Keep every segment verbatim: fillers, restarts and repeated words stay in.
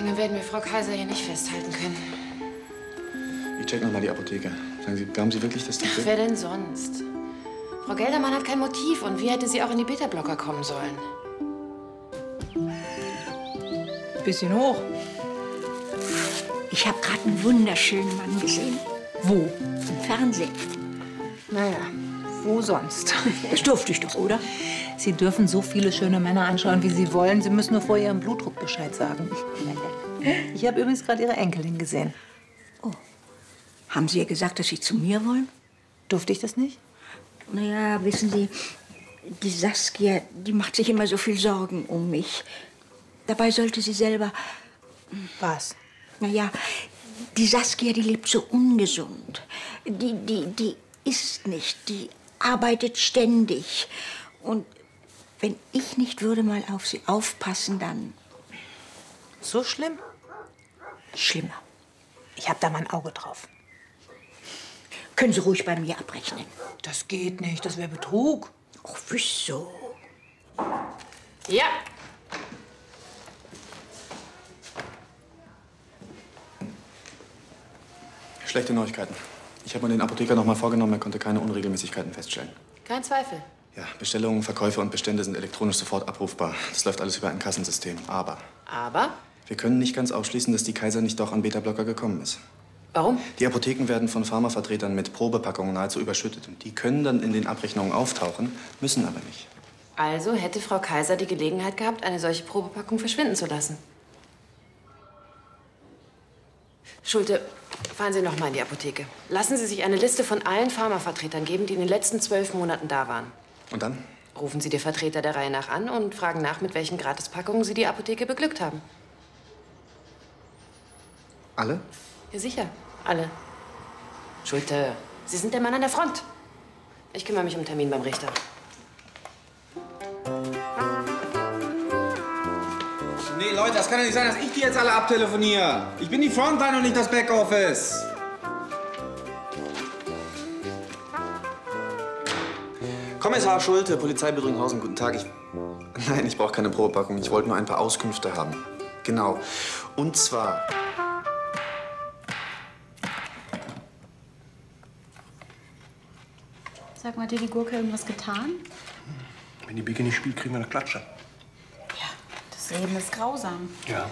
lange werden wir Frau Kaiser hier nicht festhalten können. Ich check noch mal die Apotheke. Sagen Sie, glauben Sie wirklich, dass die... Ach, wer denn sonst? Frau Geldermann hat kein Motiv. Und wie hätte sie auch in die Beta-Blocker kommen sollen? Bisschen hoch. Ich habe gerade einen wunderschönen Mann gesehen. Wo? Im Fernsehen. Naja, wo sonst? Das durfte ich doch, oder? Sie dürfen so viele schöne Männer anschauen, wie Sie wollen. Sie müssen nur vor Ihrem Blutdruck Bescheid sagen. Ich habe übrigens gerade Ihre Enkelin gesehen. Oh. Haben Sie ihr gesagt, dass Sie zu mir wollen? Durfte ich das nicht? Naja, wissen Sie, die Saskia, die macht sich immer so viel Sorgen um mich. Dabei sollte sie selber... Was? Naja, die Saskia, die lebt so ungesund. Die, die, die isst nicht, die arbeitet ständig. Und wenn ich nicht würde mal auf sie aufpassen, dann... So schlimm? Schlimmer. Ich habe da mal ein Auge drauf. Können Sie ruhig bei mir abrechnen. Das geht nicht, das wäre Betrug. Ach, wieso? Ja. Schlechte Neuigkeiten. Ich habe mir den Apotheker noch mal vorgenommen, er konnte keine Unregelmäßigkeiten feststellen. Kein Zweifel. Ja, Bestellungen, Verkäufe und Bestände sind elektronisch sofort abrufbar. Das läuft alles über ein Kassensystem. Aber Aber? wir können nicht ganz ausschließen, dass die Kaiser nicht doch an Beta-Blocker gekommen ist. Warum? Die Apotheken werden von Pharmavertretern mit Probepackungen nahezu überschüttet. Und die können dann in den Abrechnungen auftauchen, müssen aber nicht. Also hätte Frau Kaiser die Gelegenheit gehabt, eine solche Probepackung verschwinden zu lassen. Schulte, fahren Sie noch mal in die Apotheke. Lassen Sie sich eine Liste von allen Pharmavertretern geben, die in den letzten zwölf Monaten da waren. Und dann? Rufen Sie die Vertreter der Reihe nach an und fragen nach, mit welchen Gratispackungen Sie die Apotheke beglückt haben. Alle? Ja, sicher. Alle. Schulte, Sie sind der Mann an der Front. Ich kümmere mich um den Termin beim Richter. Nee, Leute, das kann ja nicht sein, dass ich die jetzt alle abtelefoniere. Ich bin die Frontline und nicht das Backoffice. Kommissar Schulte, Polizeibüro Ringhausen, guten Tag. Ich... Nein, ich brauche keine Probepackung. Ich wollte nur ein paar Auskünfte haben. Genau. Und zwar... Sag mal, hat dir die Gurke irgendwas getan? Wenn die Biggie nicht spielt, kriegen wir eine Klatsche. Ja, das Leben ist grausam. Ja.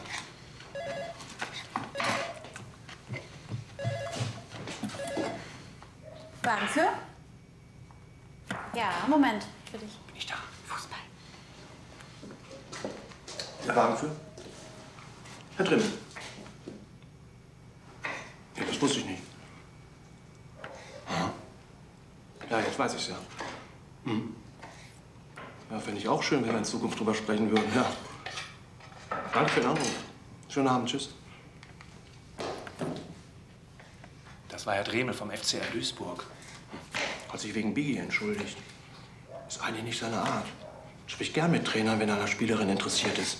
Danke. Ja, Moment, für dich. Bin ich da? Fußball. Der Wagen für? Herr Drimmel. Ja, das wusste ich nicht. Aha. Ja, jetzt weiß ich's ja. Hm. Ja, fände ich auch schön, wenn wir in Zukunft drüber sprechen würden, ja. Danke für den Anruf. Schönen Abend, tschüss. Das war Herr Dremel vom F C R Duisburg. Hat sich wegen Biggie entschuldigt. Ist eigentlich nicht seine Art. Spricht gern mit Trainern, wenn er an einer Spielerin interessiert ist.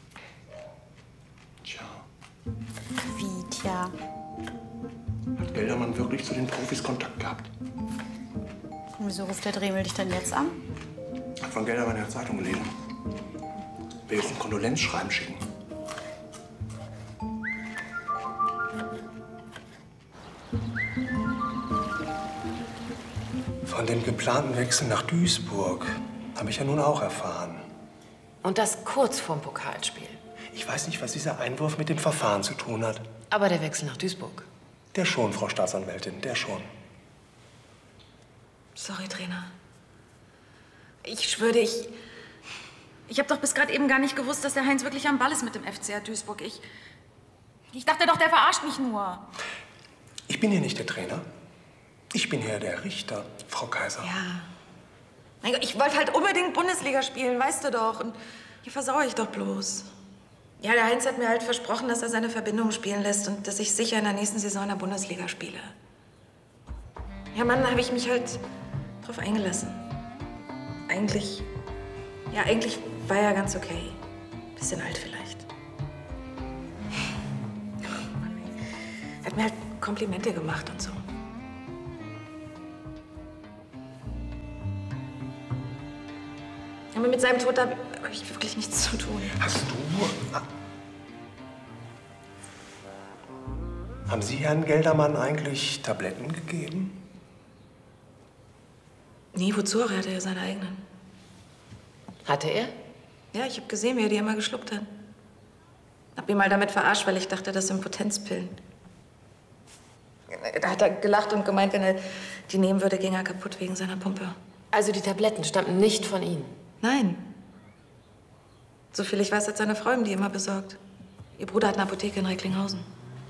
Tja. Wie, tja? Hat Geldermann wirklich zu den Profis Kontakt gehabt? Und wieso ruft der Dremel dich denn jetzt an? Hat von Geldermann in der Zeitung gelesen. Will jetzt ein Kondolenzschreiben schicken. Von dem geplanten Wechsel nach Duisburg habe ich ja nun auch erfahren. Und das kurz vorm Pokalspiel. Ich weiß nicht, was dieser Einwurf mit dem Verfahren zu tun hat. Aber der Wechsel nach Duisburg. Der schon, Frau Staatsanwältin, der schon. Sorry, Trainer. Ich schwöre dir, ich... Ich habe doch bis gerade eben gar nicht gewusst, dass der Heinz wirklich am Ball ist mit dem F C R Duisburg. Ich... Ich dachte doch, der verarscht mich nur. Ich bin hier nicht der Trainer. Ich bin hier der Richter, Frau Kaiser. Ja. Mein Gott, ich wollte halt unbedingt Bundesliga spielen, weißt du doch. Und hier versauere ich doch bloß. Ja, der Heinz hat mir halt versprochen, dass er seine Verbindung spielen lässt und dass ich sicher in der nächsten Saison in der Bundesliga spiele. Ja, Mann, da habe ich mich halt drauf eingelassen. Eigentlich, ja, eigentlich war er ganz okay. Bisschen alt vielleicht. Er hat mir halt Komplimente gemacht und so. Aber mit seinem Tod habe ich wirklich nichts zu tun. Hast du... Haben Sie Herrn Geldermann eigentlich Tabletten gegeben? Nee, wozu? Er hatte ja seine eigenen. Hatte er? Ja, ich habe gesehen, wie er die immer geschluckt hat. Hab ihn mal damit verarscht, weil ich dachte, das sind Potenzpillen. Da hat er gelacht und gemeint, wenn er die nehmen würde, ging er kaputt wegen seiner Pumpe. Also die Tabletten stammten nicht von Ihnen? Nein. So viel ich weiß, hat seine Frau ihm die immer besorgt. Ihr Bruder hat eine Apotheke in Recklinghausen.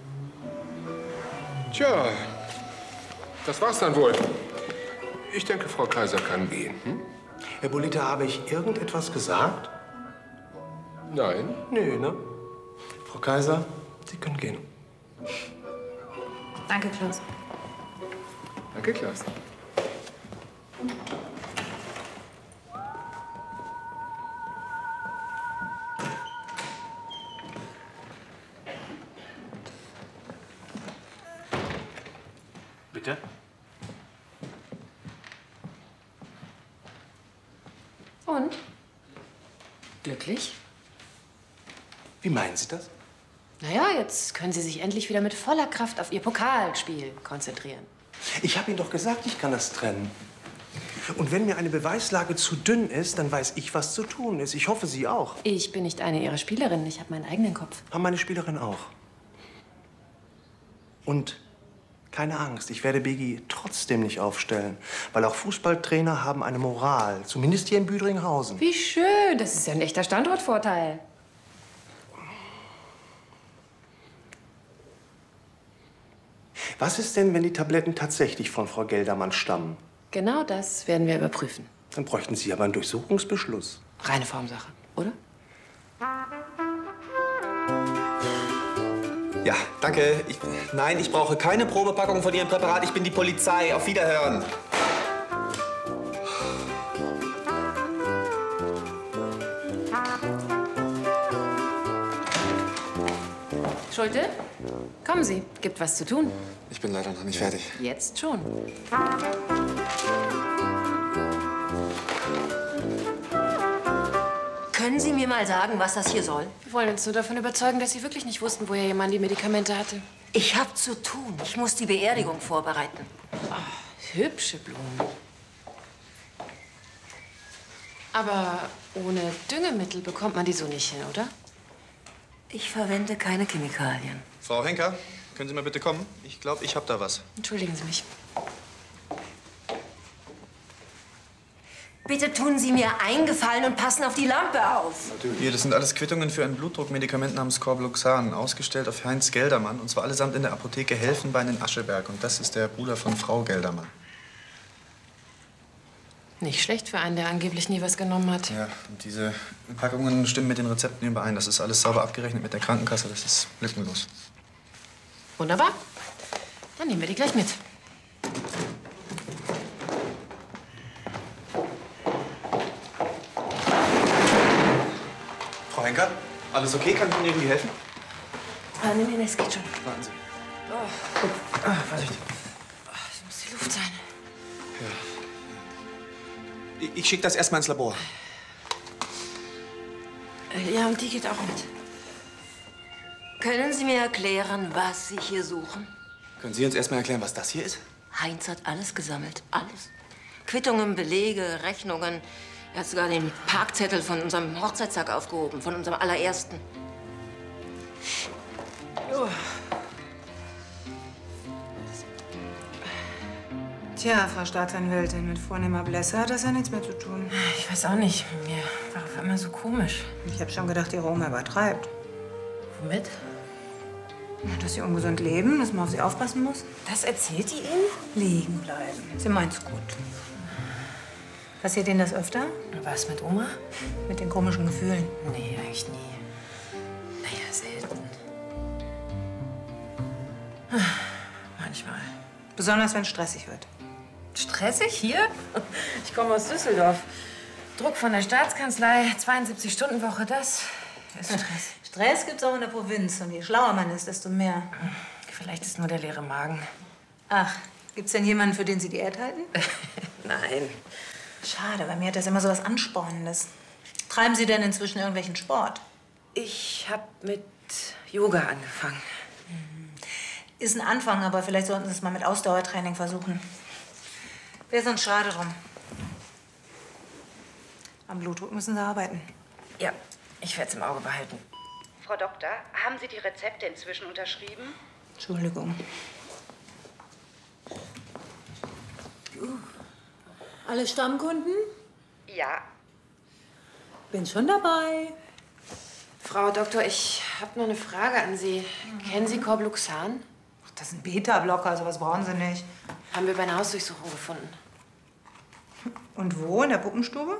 Tja, das war's dann wohl. Ich denke, Frau Kaiser kann gehen. Hm? Herr Bolita, habe ich irgendetwas gesagt? Nein. Nö, ne? Frau Kaiser, Sie können gehen. Danke, Klaus. Danke, Klaus. Bitte? Und? Glücklich? Wie meinen Sie das? Naja, jetzt können Sie sich endlich wieder mit voller Kraft auf Ihr Pokalspiel konzentrieren. Ich habe Ihnen doch gesagt, ich kann das trennen. Und wenn mir eine Beweislage zu dünn ist, dann weiß ich, was zu tun ist. Ich hoffe, Sie auch. Ich bin nicht eine Ihrer Spielerinnen. Ich habe meinen eigenen Kopf. Haben meine Spielerin auch. Und keine Angst, ich werde Biggie trotzdem nicht aufstellen. Weil auch Fußballtrainer haben eine Moral. Zumindest hier in Büdringhausen. Wie schön. Das ist ja ein echter Standortvorteil. Was ist denn, wenn die Tabletten tatsächlich von Frau Geldermann stammen? Genau das werden wir überprüfen. Dann bräuchten Sie aber einen Durchsuchungsbeschluss. Reine Formsache, oder? Ja, danke. Ich, nein, ich brauche keine Probepackung von Ihrem Präparat. Ich bin die Polizei. Auf Wiederhören. Schulte, kommen Sie. Gibt was zu tun. Ich bin leider noch nicht fertig. Jetzt schon. Können Sie mir mal sagen, was das hier soll? Wir wollen uns nur davon überzeugen, dass Sie wirklich nicht wussten, woher Ihr Mann die Medikamente hatte. Ich habe zu tun. Ich muss die Beerdigung vorbereiten. Oh, hübsche Blumen. Aber ohne Düngemittel bekommt man die so nicht hin, oder? Ich verwende keine Chemikalien. Frau Henker, können Sie mal bitte kommen? Ich glaube, ich habe da was. Entschuldigen Sie mich. Bitte tun Sie mir einen Gefallen und passen auf die Lampe auf. Hier, das sind alles Quittungen für ein Blutdruckmedikament namens Corbluxan, ausgestellt auf Heinz Geldermann. Und zwar allesamt in der Apotheke Helfenbein in Ascheberg. Und das ist der Bruder von Frau Geldermann. Nicht schlecht für einen, der angeblich nie was genommen hat. Ja, und diese Packungen stimmen mit den Rezepten überein. Das ist alles sauber abgerechnet mit der Krankenkasse. Das ist lückenlos. Wunderbar. Dann nehmen wir die gleich mit. Frau Henker, alles okay? Kann ich Ihnen irgendwie helfen? Ah, nimm mir, das geht schon. Warten Sie. Oh. Ah, Vorsicht. Das muss die Luft sein. Ja. Ich, ich schicke das erstmal ins Labor. Ja, und die geht auch mit. Können Sie mir erklären, was Sie hier suchen? Können Sie uns erstmal erklären, was das hier ist? Heinz hat alles gesammelt. Alles. Quittungen, Belege, Rechnungen. Er hat sogar den Parkzettel von unserem Hochzeitstag aufgehoben, von unserem allerersten. Oh. Tja, Frau Staatsanwältin, mit vornehmer Blässe hat das ja nichts mehr zu tun. Ich weiß auch nicht. Mir war auf einmal so komisch. Ich habe schon gedacht, Ihre Oma übertreibt. Womit? Dass sie ungesund leben, dass man auf sie aufpassen muss. Das erzählt die Ihnen? Liegen bleiben. Sie meint's gut. Passiert Ihnen das öfter? Was mit Oma? Mit den komischen Gefühlen? Nee, eigentlich nie. Naja, selten. Manchmal. Besonders, wenn es stressig wird. Stressig hier? Ich komme aus Düsseldorf. Druck von der Staatskanzlei, zweiundsiebzig-Stunden-Woche, das ist Stress. Stress gibt's auch in der Provinz. Und je schlauer man ist, desto mehr. Vielleicht ist nur der leere Magen. Ach, gibt's denn jemanden, für den Sie Diät halten? Nein. Schade, bei mir hat das immer so was Anspornendes. Treiben Sie denn inzwischen irgendwelchen Sport? Ich habe mit Yoga angefangen. Ist ein Anfang, aber vielleicht sollten Sie es mal mit Ausdauertraining versuchen. Wäre sonst schade drum. Am Blutdruck müssen Sie arbeiten. Ja, ich werde es im Auge behalten. Frau Doktor, haben Sie die Rezepte inzwischen unterschrieben? Entschuldigung. Alle Stammkunden? Ja. Bin schon dabei. Frau Doktor, ich habe noch eine Frage an Sie. Mhm. Kennen Sie Corbluxan? Ach, das ist ein Beta-Blocker, sowas brauchen Sie nicht. Haben wir bei einer Hausdurchsuchung gefunden. Und wo? In der Puppenstube?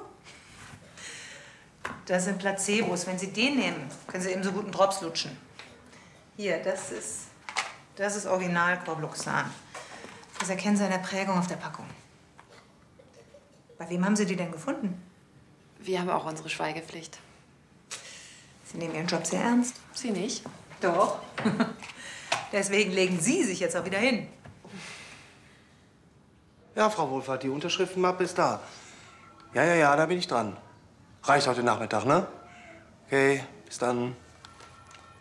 Das sind Placebos. Wenn Sie den nehmen, können Sie eben so gut einen Drops lutschen. Hier, das ist, das ist Original Corbluxan. Das erkennen Sie an der Prägung auf der Packung. Bei wem haben Sie die denn gefunden? Wir haben auch unsere Schweigepflicht. Sie nehmen Ihren Job sehr ernst. Sie nicht? Doch. Deswegen legen Sie sich jetzt auch wieder hin. Ja, Frau Wohlfahrt, die Unterschriftenmappe ist da. Ja, ja, ja, da bin ich dran. Reicht heute Nachmittag, ne? Okay, bis dann.